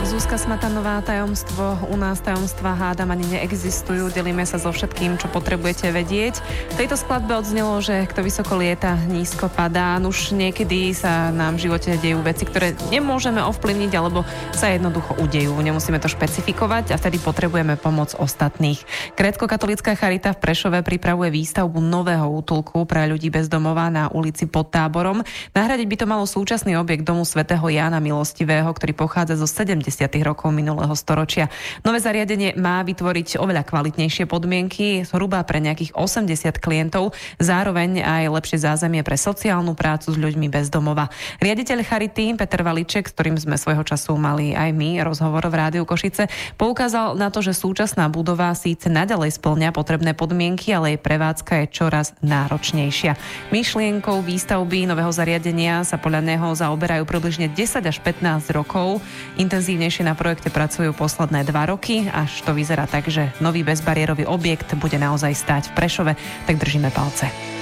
Zuzka Smatanová, tajomstvo. U nás tajomstva hádam ani neexistujú. Delíme sa so všetkým, čo potrebujete vedieť. V tejto skladbe odznelo, že kto vysoko lieta, nízko padá. Už niekedy sa nám v živote dejú veci, ktoré nemôžeme ovplyvniť, alebo sa jednoducho udejú. Nemusíme to špecifikovať a vtedy potrebujeme pomoc ostatných. Grécko-katolícka charita v Prešove pripravuje výstavbu nového útulku pre ľudí bez domova na ulici Pod Táborom. Nahradiť by to malo súčasný objekt domu svätého Jána Milostivého, ktorý pochádza zo 70. rokov minulého storočia. Nové zariadenie má vytvoriť oveľa kvalitnejšie podmienky, zhruba pre nejakých 80 klientov, zároveň aj lepšie zázemie pre sociálnu prácu s ľuďmi bez domova. Riaditeľ charity Peter Valiček, s ktorým sme svojho času mali aj my rozhovor v Rádiu Košice, poukázal na to, že súčasná budova síce naďalej spĺňa potrebné podmienky, ale jej prevádzka je čoraz náročnejšia. Myšlienkou výstavby nového zariadenia sa podľa neho zaoberajú približne 10 až 15 rokov. Intenzívnejšie na projekte pracujú posledné 2 roky, až to vyzerá tak, že nový bezbariérový objekt bude naozaj stáť v Prešove, tak držíme palce.